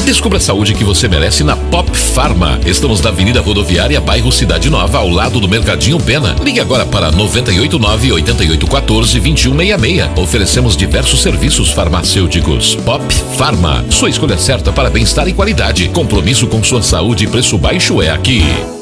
Descubra a saúde que você merece na Pop Pharma. Estamos na Avenida Rodoviária, bairro Cidade Nova, ao lado do Mercadinho Pena. Ligue agora para 989-8814-2166. Oferecemos diversos serviços farmacêuticos. Pop Pharma, sua escolha certa para bem-estar e qualidade. Compromisso com sua saúde e preço baixo é aqui.